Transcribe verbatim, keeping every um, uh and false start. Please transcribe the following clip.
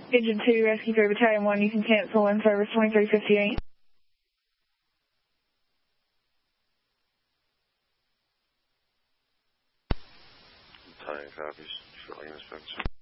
Engine two, Rescue three, Battalion one, you can cancel in service twenty-three fifty-eight. Battalion copies, shortly inspection.